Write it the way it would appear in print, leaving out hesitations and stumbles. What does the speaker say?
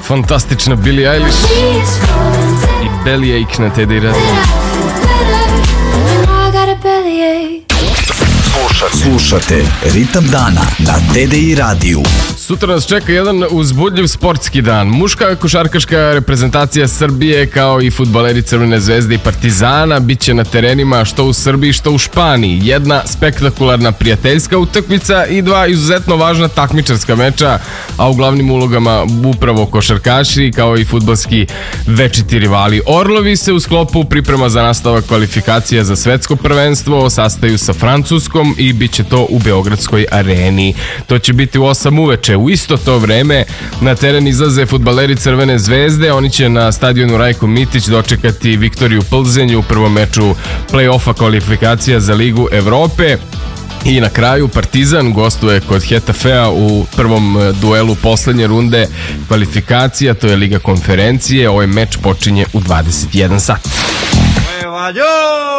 Fantastična Billie Eilish i Bellyache na Teddy Radio. Slušate Ritam dana na TDI radiju. Sutra nas čeka jedan uzbudljiv sportski dan. Muška košarkaška reprezentacija Srbije kao i fudbaleri Crvene zvezde i Partizana bit će na terenima što u Srbiji što u Španiji. Jedna spektakularna prijateljska utakmica i dva izuzetno važna takmičarska meča, a u glavnim ulogama upravo košarkaši kao i fudbalski večiti rivali. Orlovi se u sklopu priprema za nastavak kvalifikacija za svetsko prvenstvo sastaju sa Francuskom i bit će to u Beogradskoj areni. To će biti u 8 uveče. U isto to vreme na teren izlaze fudbaleri Crvene zvezde. Oni će na stadionu Rajko Mitić dočekati Viktoriju Plzenju u prvom meču play-offa kvalifikacija za Ligu Evrope. I na kraju Partizan gostuje kod Hetafea u prvom duelu poslednje runde kvalifikacija, to je Liga konferencije. Ovaj meč počinje u 21 sat.